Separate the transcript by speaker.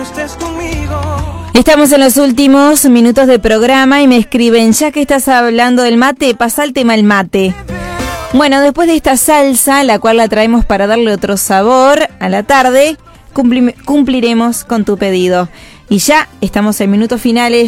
Speaker 1: estés conmigo.
Speaker 2: Estamos en los últimos minutos de programa y me escriben, ya que estás hablando del mate, pasa el tema del mate. Bueno, después de esta salsa, la cual la traemos para darle otro sabor a la tarde, cumpliremos con tu pedido. Y ya estamos en minutos finales